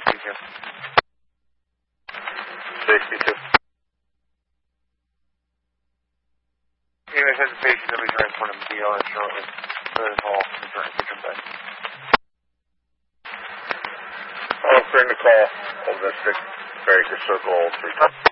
62. 62. Anyway, hesitation to be transported to DR shortly. Third hall, return to kitchen bay. I'll bring the call. Hold that stick. Baker Circle 3 times.